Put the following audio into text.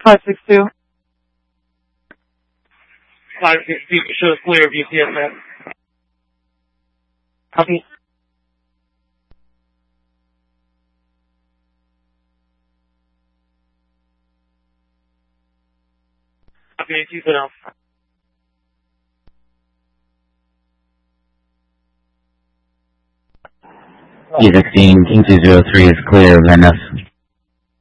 562. 562 shows clear of UCSF. Copy. Okay, keep it up. E16, King 203 is clear of NF.